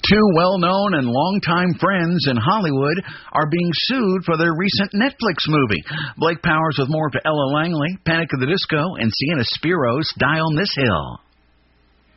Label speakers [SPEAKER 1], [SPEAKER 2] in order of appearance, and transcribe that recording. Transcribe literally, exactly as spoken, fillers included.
[SPEAKER 1] Two well-known and longtime friends in Hollywood are being sued for their recent Netflix movie. Blake Powers with more for Ella Langley, Panic at the Disco, and Sienna Spiros' Die on This Hill.